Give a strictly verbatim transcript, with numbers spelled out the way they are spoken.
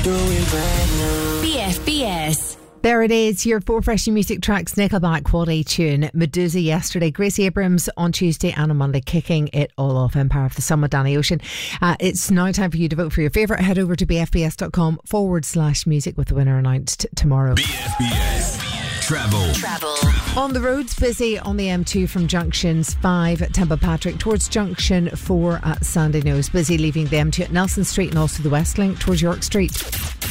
B F B S. There it is, your four fresh new music tracks. Nickelback, What a Tune. Medusa yesterday, Gracie Abrams on Tuesday, and on Monday kicking it all off, Empire of the Sun with Danny Ocean. Uh, it's now time for you to vote for your favourite. Head over to bfbs.com forward slash music with the winner announced tomorrow. B F B S Travel. Travel. On the roads, busy on the M two from junctions five at Templepatrick towards junction four at Sandy Knowes. Busy leaving the M two at Nelson Street and also the West Link towards York Street.